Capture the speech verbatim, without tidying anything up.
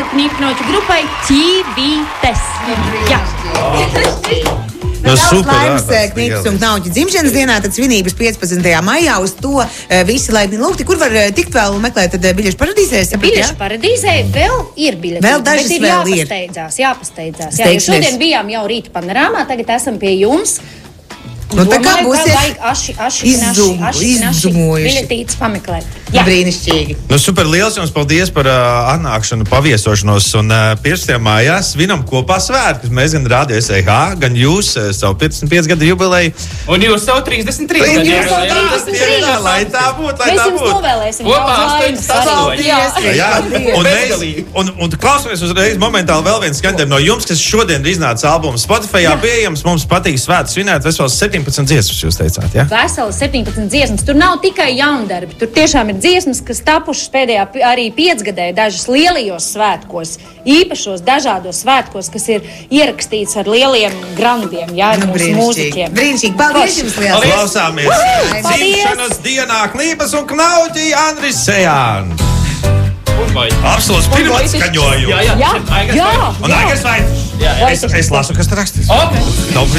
knipnoķu grupai Ķīvītes. Jā. No super, laimes jā, Knīpes un Knauķa dzimšanas dienā, tad svinības piecpadsmitajā maijā uz to uh, visi laipni lūgti. Kur var uh, tikt vēl meklēt, tad uh, biļešu paradīzēs? Biļešu paradīzē vēl ir biļeti. Vēl dažas bet ir vēl ir. jāpasteidzās, jāpasteidzās. Jā, jo šodien bijām jau rīta panorāmā, tagad esam pie jums. Nu, tā kā būsiet vajag aši, aši, izzum- aši, izzumojuši. biļetītes pameklēt. Jā. brīnišķīgi. Nu, super liels jums paldies par uh, atnākšanu, paviesošanos. Un uh, pirmstajā mājās svinam kopā svētkus. Mēs gan Rādio S H, gan jūs uh, savu piecdesmit pieci gadu jubileju. Un jūs savu trīsdesmit trīs gadu Jūs savu jubileju. trīsdesmit trīs. Jā, lai tā būtu, lai Mēs tā jums būtu. novēlēsim Kopā daudz laimes astoņdesmit arī. astoņi. Jā. Jā, un, mēs, un, un klausamies uzreiz momentāli vēl viens skaņdarbs no jums, kas šodien ir iznācis albums Spotify pieejams. Mums patīk svētku svinēt, vesels septiņpadsmit dziesmas, jūs teicāt, jā? Veselas septiņpadsmit dziesmas. Tur nav tikai jaundarbi. Tur tiešām ir dziesmas, kas tapušas pēdējā pi- arī piecgadē, dažas lielajos svētkos, īpašos dažādos svētkos, kas ir ierakstīts ar lieliem grandiem, jā, ar Nu, mūsu brīnišķīgi. mūziķiem. Brīnišķīgi. Paldies jums liels. Klausāmies! Paldies! Dzimšanas dienā Knīpes un Knauķi Andris Sejāns! Un vai? Absolūts pirmais Jā, skaņojums! jā, Jā, tas ir Aigas jā. vai? Un Aigas vai? Jā, Es, es lasu, kas tur rakstīts. Ok. Nav